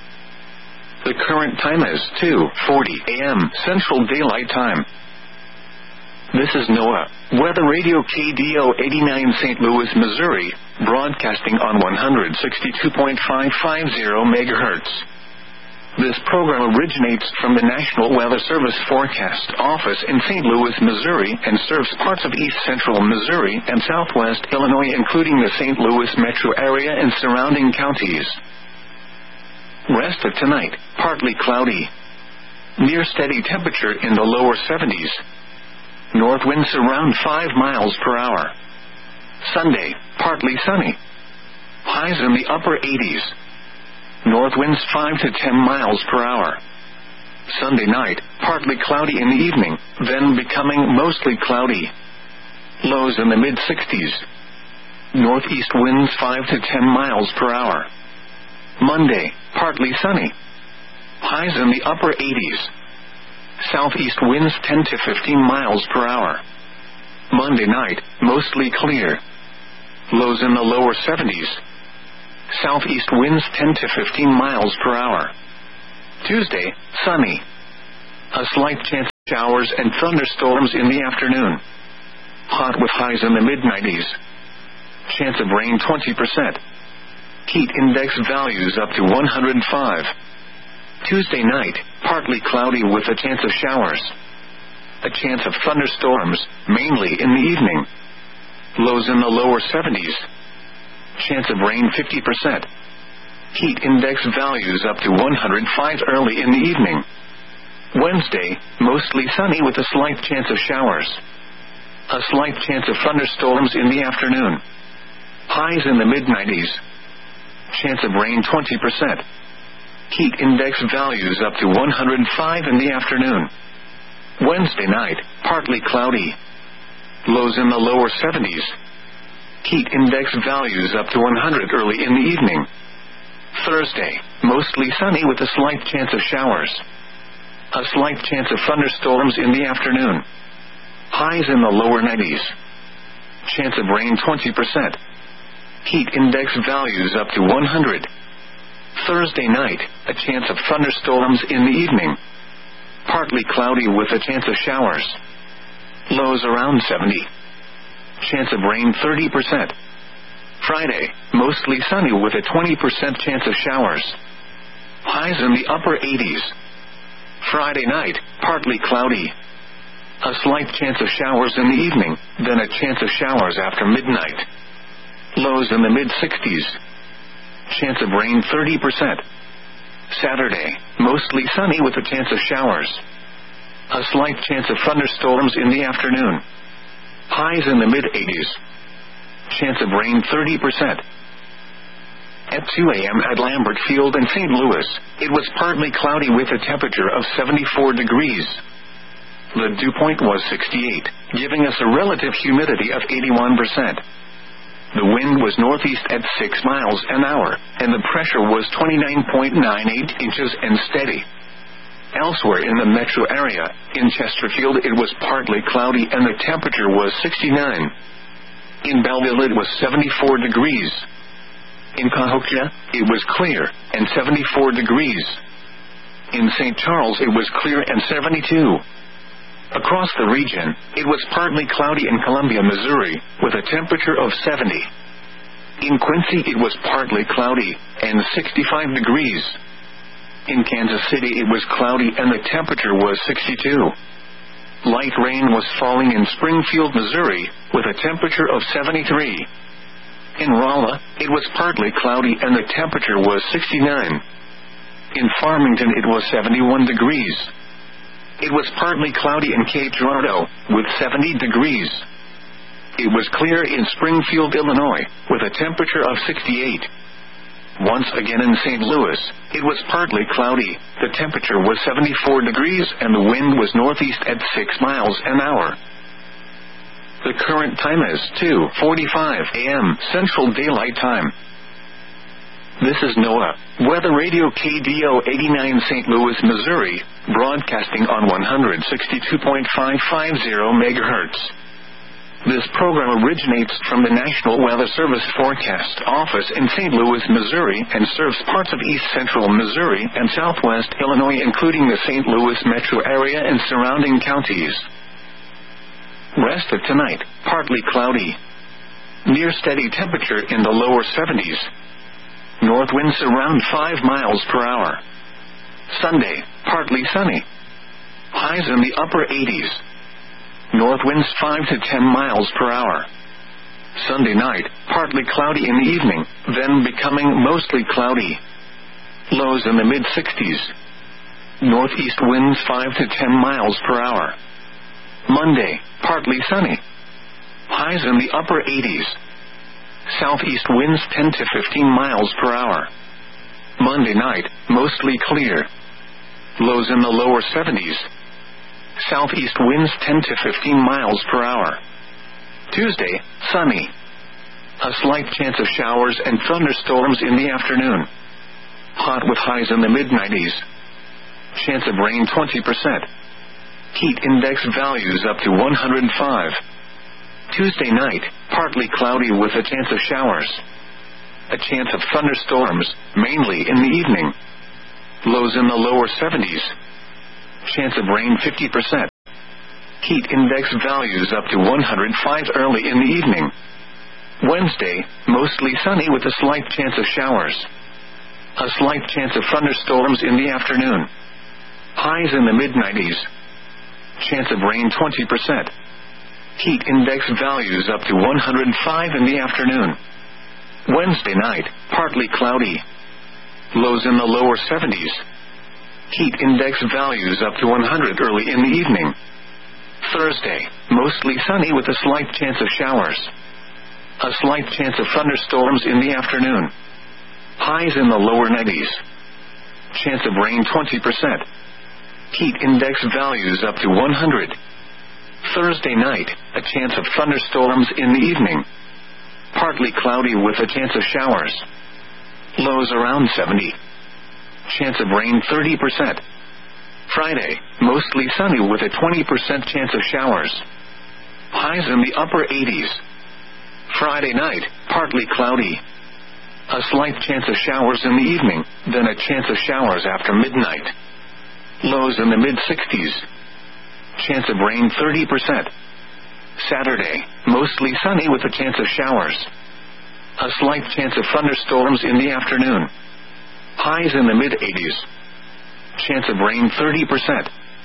The current time is two forty a.m. Central Daylight Time. This is NOAA, Weather Radio K D O eighty-nine Saint Louis, Missouri, broadcasting on one sixty-two point five five zero megahertz. This program originates from the National Weather Service Forecast Office in Saint Louis, Missouri, and serves parts of east central Missouri and southwest Illinois, including the Saint Louis metro area and surrounding counties. Rest of tonight, partly cloudy. Near steady temperature in the lower seventies. North winds around five miles per hour. Sunday, partly sunny. Highs in the upper eighties. North winds five to ten miles per hour. Sunday night, partly cloudy in the evening, then becoming mostly cloudy. Lows in the mid sixties. Northeast winds five to ten miles per hour. Monday, partly sunny. Highs in the upper eighties. Southeast winds ten to fifteen miles per hour. Monday night, mostly clear. Lows in the lower seventies. Southeast winds ten to fifteen miles per hour. Tuesday, sunny. A slight chance showers and thunderstorms in the afternoon. Hot with highs in the mid nineties. Chance of rain twenty percent. Heat index values up to one hundred five. Tuesday night, partly cloudy with a chance of showers. A chance of thunderstorms, mainly in the evening. Lows in the lower seventies. Chance of rain fifty percent. Heat index values up to one hundred five early in the evening. Wednesday, mostly sunny with a slight chance of showers. A slight chance of thunderstorms in the afternoon. Highs in the mid nineties. Chance of rain twenty percent. Heat index values up to one hundred five in the afternoon. Wednesday night, partly cloudy. Lows in the lower seventies. Heat index values up to one hundred early in the evening. Thursday, mostly sunny with a slight chance of showers. A slight chance of thunderstorms in the afternoon. Highs in the lower nineties. Chance of rain twenty percent. Heat index values up to one hundred. Thursday night, a chance of thunderstorms in the evening. Partly cloudy with a chance of showers. Lows around seventy. Chance of rain thirty percent. Friday, mostly sunny with a twenty percent chance of showers. Highs in the upper eighties. Friday night, partly cloudy. A slight chance of showers in the evening, then a chance of showers after midnight. Lows in the mid sixties. Chance of rain thirty percent. Saturday, mostly sunny with a chance of showers. A slight chance of thunderstorms in the afternoon. Highs in the mid eighties. Chance of rain thirty percent. At two a.m. at Lambert Field in Saint Louis, it was partly cloudy with a temperature of seventy-four degrees. The dew point was sixty-eight, giving us a relative humidity of eighty-one percent. The wind was northeast at six miles an hour, and the pressure was twenty-nine point nine eight inches and steady. Elsewhere in the metro area, in Chesterfield it was partly cloudy and the temperature was sixty-nine. In Belleville it was seventy-four degrees. In Cahokia, it was clear, and seventy-four degrees. In Saint Charles it was clear and seventy-two. Across the region, it was partly cloudy in Columbia, Missouri, with a temperature of seventy. In Quincy it was partly cloudy, and sixty-five degrees. In Kansas City it was cloudy and the temperature was sixty-two. Light rain was falling in Springfield, Missouri, with a temperature of seventy-three. In Rolla, it was partly cloudy and the temperature was sixty-nine. In Farmington it was seventy-one degrees. It was partly cloudy in Cape Girardeau, with seventy degrees. It was clear in Springfield, Illinois, with a temperature of sixty-eight. Once again in Saint Louis, it was partly cloudy, the temperature was seventy-four degrees and the wind was northeast at six miles an hour. The current time is two forty-five a.m. Central Daylight Time. This is NOAA, Weather Radio K D O eighty-nine Saint Louis, Missouri, broadcasting on one sixty-two point five five zero megahertz. This program originates from the National Weather Service Forecast Office in Saint Louis, Missouri, and serves parts of east central Missouri and southwest Illinois, including the Saint Louis metro area and surrounding counties. Rest of tonight, partly cloudy. Near steady temperature in the lower seventies. North winds around five miles per hour. Sunday, partly sunny. Highs in the upper eighties. North winds five to ten miles per hour. Sunday night, partly cloudy in the evening, then becoming mostly cloudy. Lows in the mid sixties. Northeast winds five to ten miles per hour. Monday, partly sunny. Highs in the upper eighties. Southeast winds ten to fifteen miles per hour. Monday night, mostly clear. Lows in the lower seventies. Southeast winds ten to fifteen miles per hour. Tuesday, sunny. A slight chance of showers and thunderstorms in the afternoon. Hot with highs in the mid nineties. Chance of rain twenty percent. Heat index values up to one hundred five. Tuesday night, partly cloudy with a chance of showers. A chance of thunderstorms, mainly in the evening. Lows in the lower seventies. Chance of rain fifty percent. Heat index values up to one hundred five early in the evening. Wednesday, mostly sunny with a slight chance of showers. A slight chance of thunderstorms in the afternoon. Highs in the mid nineties. Chance of rain twenty percent. Heat index values up to one hundred five in the afternoon. Wednesday night, partly cloudy. Lows in the lower seventies. Heat index values up to one hundred early in the evening. Thursday, mostly sunny with a slight chance of showers. A slight chance of thunderstorms in the afternoon. Highs in the lower nineties. Chance of rain twenty percent. Heat index values up to one hundred. Thursday night, a chance of thunderstorms in the evening. Partly cloudy with a chance of showers. Lows around seventy. Chance of rain thirty percent. Friday, mostly sunny with a twenty percent chance of showers. Highs in the upper eighties. Friday night, partly cloudy. A slight chance of showers in the evening, then a chance of showers after midnight. Lows in the mid sixties. Chance of rain thirty percent. Saturday, mostly sunny with a chance of showers. A slight chance of thunderstorms in the afternoon. Highs in the mid eighties. Chance of rain thirty percent.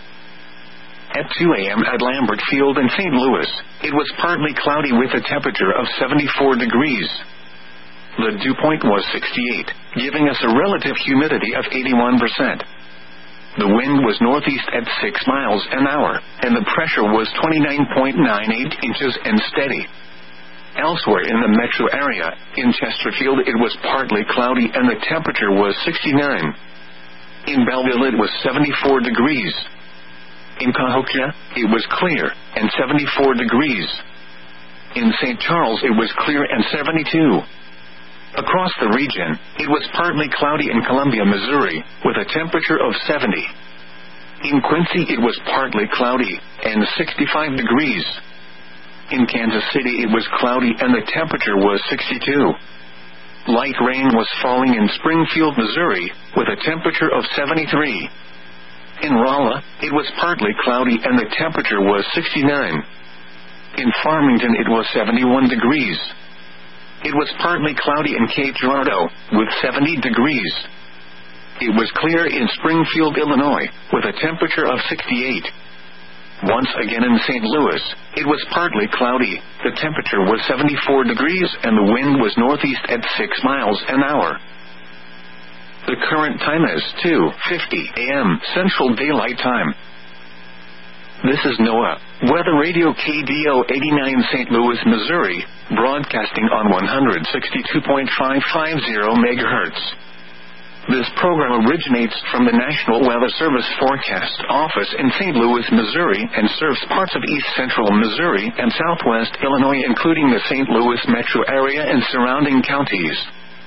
At two a.m. at Lambert Field in Saint Louis, it was partly cloudy with a temperature of seventy-four degrees. The dew point was sixty-eight, giving us a relative humidity of eighty-one percent. The wind was northeast at six miles an hour, and the pressure was twenty-nine point nine eight inches and steady. Elsewhere in the metro area, in Chesterfield it was partly cloudy and the temperature was sixty-nine. In Belleville it was seventy-four degrees. In Cahokia, it was clear, and seventy-four degrees. In Saint Charles it was clear and seventy-two. Across the region, it was partly cloudy in Columbia, Missouri, with a temperature of seventy. In Quincy it was partly cloudy, and sixty-five degrees. In Kansas City it was cloudy and the temperature was sixty-two. Light rain was falling in Springfield, Missouri, with a temperature of seventy-three. In Rolla, it was partly cloudy and the temperature was sixty-nine. In Farmington it was seventy-one degrees. It was partly cloudy in Cape Girardeau, with seventy degrees. It was clear in Springfield, Illinois, with a temperature of sixty-eight. Once again in Saint Louis, it was partly cloudy, the temperature was seventy-four degrees and the wind was northeast at six miles an hour. The current time is two fifty a.m. Central Daylight Time. This is NOAA, Weather Radio K D O eighty-nine Saint Louis, Missouri, broadcasting on one sixty-two point five five zero megahertz. This program originates from the National Weather Service Forecast Office in Saint Louis, Missouri, and serves parts of east central Missouri and southwest Illinois, including the Saint Louis metro area and surrounding counties.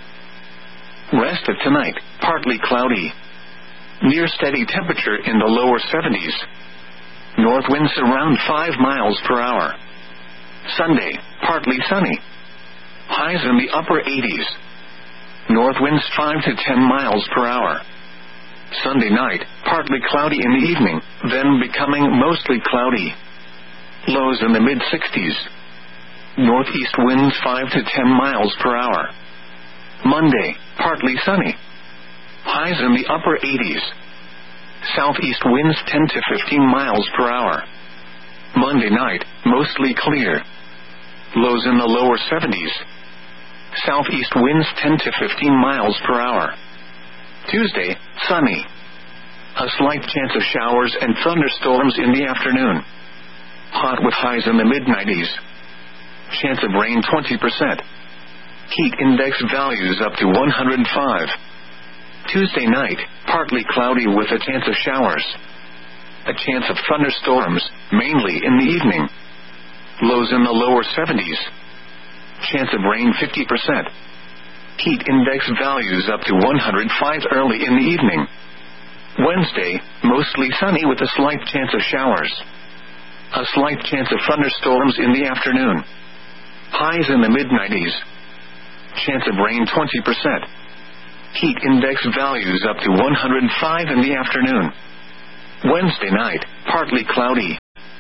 Rest of tonight, partly cloudy. Near steady temperature in the lower seventies. North winds around five miles per hour. Sunday, partly sunny. Highs in the upper eighties. North winds five to ten miles per hour. Sunday night, partly cloudy in the evening, then becoming mostly cloudy. Lows in the mid sixties. Northeast winds five to ten miles per hour. Monday, partly sunny. Highs in the upper eighties. Southeast winds ten to fifteen miles per hour. Monday night, mostly clear. Lows in the lower seventies. Southeast winds ten to fifteen miles per hour. Tuesday, sunny. A slight chance of showers and thunderstorms in the afternoon. Hot with highs in the mid nineties. Chance of rain twenty percent. Heat index values up to one hundred five. Tuesday night, partly cloudy with a chance of showers. A chance of thunderstorms, mainly in the evening. Lows in the lower seventies. Chance of rain fifty percent. Heat index values up to one hundred five early in the evening. Wednesday, mostly sunny with a slight chance of showers. A slight chance of thunderstorms in the afternoon. Highs in the mid nineties. Chance of rain twenty percent. Heat index values up to one hundred five in the afternoon. Wednesday night, partly cloudy.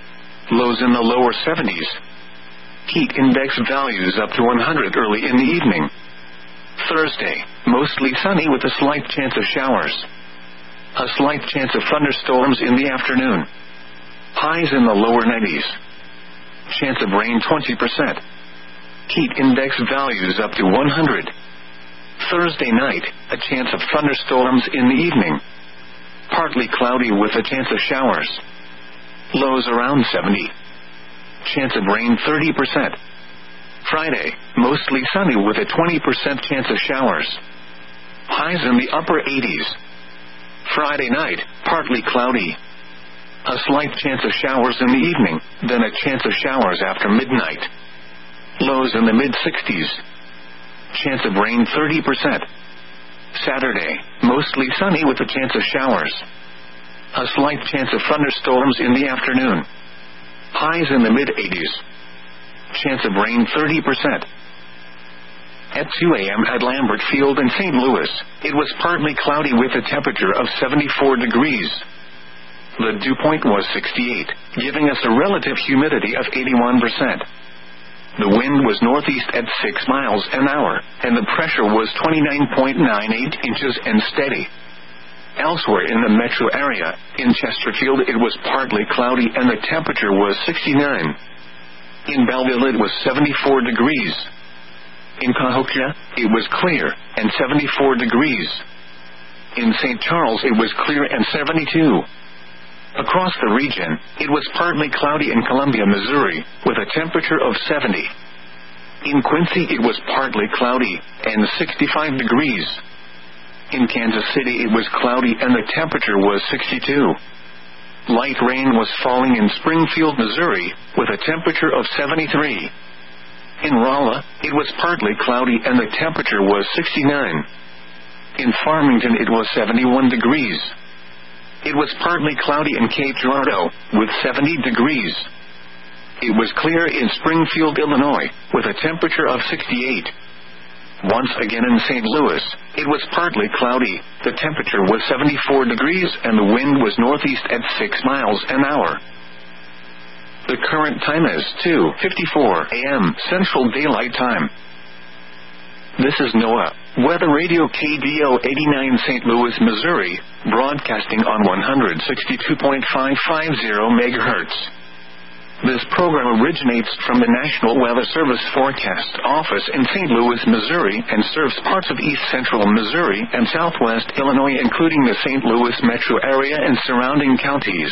lows in the lower seventies. Heat index values up to one hundred early in the evening. Thursday, mostly sunny with a slight chance of showers. A slight chance of thunderstorms in the afternoon. Highs in the lower nineties. Chance of rain twenty percent. Heat index values up to one hundred. Thursday night, a chance of thunderstorms in the evening. Partly cloudy with a chance of showers. Lows around seventy. Chance of rain thirty percent. Friday, mostly sunny with a twenty percent chance of showers. Highs in the upper eighties. Friday night, partly cloudy. A slight chance of showers in the evening, then a chance of showers after midnight. Lows in the mid-sixties. Chance of rain thirty percent. Saturday, mostly sunny with a chance of showers. A slight chance of thunderstorms in the afternoon. Highs in the mid-eighties. Chance of rain thirty percent. At two a.m. at Lambert Field in Saint Louis, it was partly cloudy with a temperature of seventy-four degrees. The dew point was sixty-eight, giving us a relative humidity of eighty-one percent. The wind was northeast at six miles an hour, and the pressure was twenty-nine point nine eight inches and steady. Elsewhere in the metro area, in Chesterfield it was partly cloudy and the temperature was sixty-nine. In Belleville it was seventy-four degrees. In Cahokia, it was clear, and seventy-four degrees. In Saint Charles it was clear and seventy-two. Across the region, it was partly cloudy in Columbia, Missouri, with a temperature of seventy. In Quincy it was partly cloudy, and sixty-five degrees. In Kansas City it was cloudy and the temperature was sixty-two. Light rain was falling in Springfield, Missouri, with a temperature of seventy-three. In Rolla, it was partly cloudy and the temperature was sixty-nine. In Farmington it was seventy-one degrees. It was partly cloudy in Cape Girardeau, with seventy degrees. It was clear in Springfield, Illinois, with a temperature of sixty-eight. Once again in Saint Louis, it was partly cloudy, the temperature was seventy-four degrees and the wind was northeast at six miles an hour. The current time is two fifty-four a.m. Central Daylight Time. This is NOAA, Weather Radio K D O eighty-nine Saint Louis, Missouri, broadcasting on one sixty-two point five five zero megahertz. This program originates from the National Weather Service Forecast Office in Saint Louis, Missouri, and serves parts of east central Missouri and southwest Illinois, including the Saint Louis metro area and surrounding counties.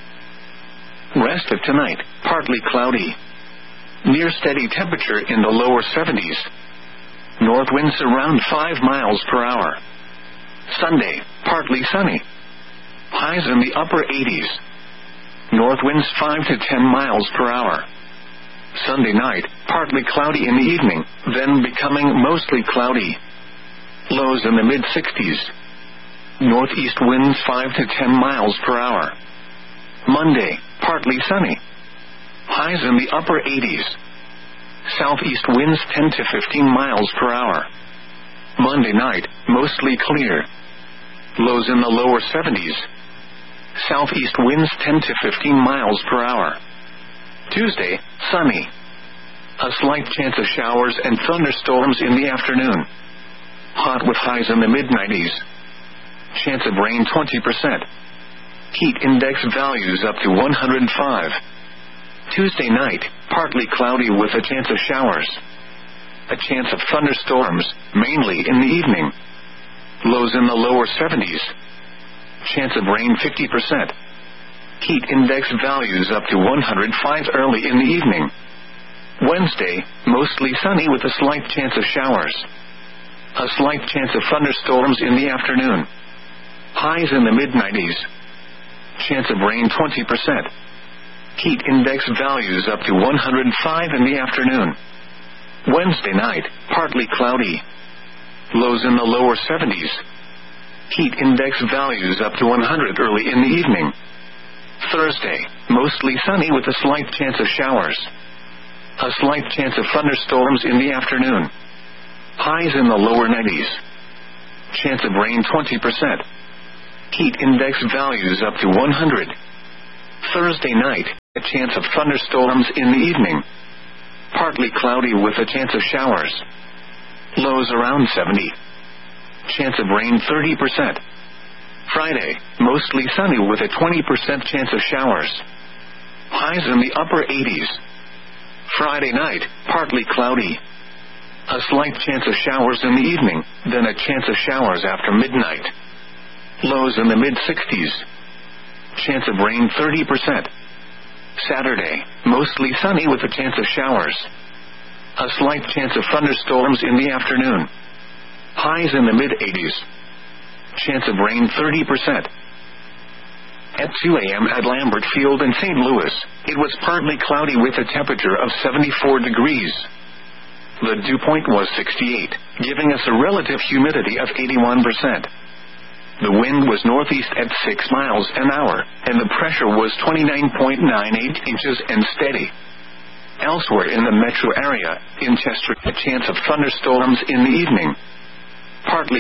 Rest of tonight, partly cloudy. Near steady temperature in the lower seventies. North winds around five miles per hour. Sunday, partly sunny. Highs in the upper eighties. North winds five to ten miles per hour. Sunday night, partly cloudy in the evening, then becoming mostly cloudy. Lows in the mid-sixties. Northeast winds five to ten miles per hour. Monday, partly sunny. Highs in the upper eighties. Southeast winds ten to fifteen miles per hour. Monday night, mostly clear. Lows in the lower seventies. Southeast winds ten to fifteen miles per hour. Tuesday, sunny. A slight chance of showers and thunderstorms in the afternoon. Hot with highs in the mid-nineties. Chance of rain twenty percent. Heat index values up to one hundred five. Tuesday night, partly cloudy with a chance of showers. A chance of thunderstorms, mainly in the evening. Lows in the lower seventies. Chance of rain fifty percent. Heat index values up to one hundred five early in the evening. Wednesday, mostly sunny with a slight chance of showers. A slight chance of thunderstorms in the afternoon. Highs in the mid-nineties. Chance of rain twenty percent. Heat index values up to one hundred five in the afternoon. Wednesday night, partly cloudy. Lows in the lower seventies. Heat index values up to one hundred early in the evening. Thursday, mostly sunny with a slight chance of showers. A slight chance of thunderstorms in the afternoon. Highs in the lower nineties. Chance of rain twenty percent. Heat index values up to one hundred. Thursday night, A chance of thunderstorms in the evening. Partly cloudy with a chance of showers. Lows around seventy. Chance of rain thirty percent. Friday, mostly sunny with a twenty percent chance of showers. Highs in the upper eighties. Friday night, partly cloudy. A slight chance of showers in the evening, then a chance of showers after midnight. Lows in the mid-sixties. Chance of rain thirty percent. Saturday, mostly sunny with a chance of showers. A slight chance of thunderstorms in the afternoon. Highs in the mid-eighties. Chance of rain thirty percent. At two a.m. at Lambert Field in Saint Louis, it was partly cloudy with a temperature of seventy-four degrees. The dew point was sixty-eight, giving us a relative humidity of eighty-one percent. The wind was northeast at six miles an hour, and the pressure was twenty-nine point nine eight inches and steady. Elsewhere in the metro area, in Chester, a chance of thunderstorms in the evening. Partly